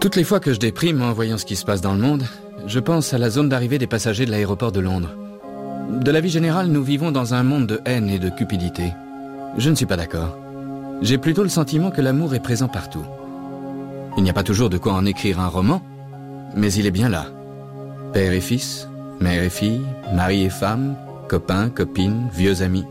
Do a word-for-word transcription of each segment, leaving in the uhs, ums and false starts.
Toutes les fois que je déprime en voyant ce qui se passe dans le monde, je pense à la zone d'arrivée des passagers de l'aéroport de Londres. De la vie générale, nous vivons dans un monde de haine et de cupidité. Je ne suis pas d'accord. J'ai plutôt le sentiment que l'amour est présent partout. Il n'y a pas toujours de quoi en écrire un roman, mais il est bien là. Père et fils, mère et fille, mari et femme, copains, copines, vieux amis.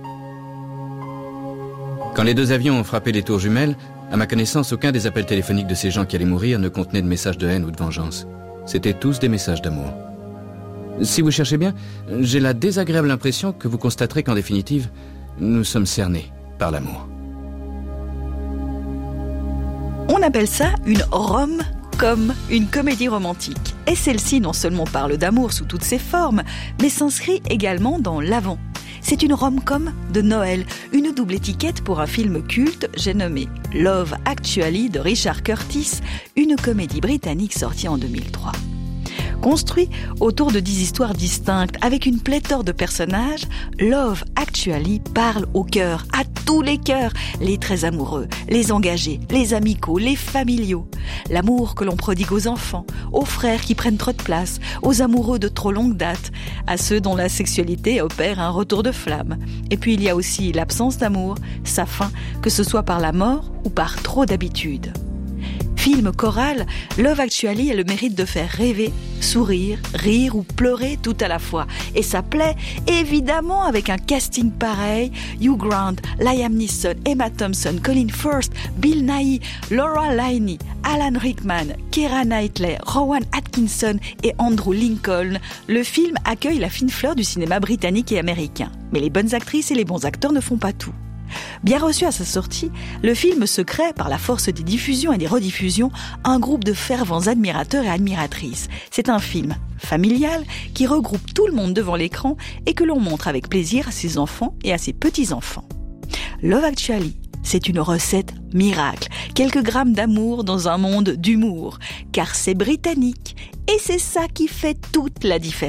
Quand les deux avions ont frappé les tours jumelles, à ma connaissance, aucun des appels téléphoniques de ces gens qui allaient mourir ne contenait de messages de haine ou de vengeance. C'étaient tous des messages d'amour. Si vous cherchez bien, j'ai la désagréable impression que vous constaterez qu'en définitive, nous sommes cernés par l'amour. On appelle ça une rom-com, une comédie romantique. Et celle-ci non seulement parle d'amour sous toutes ses formes, mais s'inscrit également dans l'avant. C'est une rom-com de Noël, une double étiquette pour un film culte, j'ai nommé Love Actually de Richard Curtis, une comédie britannique sortie en deux mille trois. Construit autour de dix histoires distinctes avec une pléthore de personnages, Love Actually parle au cœur, à tous les cœurs, les très amoureux, les engagés, les amicaux, les familiaux. L'amour que l'on prodigue aux enfants, aux frères qui prennent trop de place, aux amoureux de trop longue date, à ceux dont la sexualité opère un retour de flamme. Et puis il y a aussi l'absence d'amour, sa fin, que ce soit par la mort ou par trop d'habitude. Film choral, Love Actually a le mérite de faire rêver, sourire, rire ou pleurer tout à la fois. Et ça plaît, évidemment, avec un casting pareil. Hugh Grant, Liam Neeson, Emma Thompson, Colin Firth, Bill Nighy, Laura Linney, Alan Rickman, Keira Knightley, Rowan Atkinson et Andrew Lincoln. Le film accueille la fine fleur du cinéma britannique et américain. Mais les bonnes actrices et les bons acteurs ne font pas tout. Bien reçu à sa sortie, le film se crée, par la force des diffusions et des rediffusions, un groupe de fervents admirateurs et admiratrices. C'est un film familial qui regroupe tout le monde devant l'écran et que l'on montre avec plaisir à ses enfants et à ses petits-enfants. Love Actually, c'est une recette miracle. Quelques grammes d'amour dans un monde d'humour. Car c'est britannique et c'est ça qui fait toute la différence.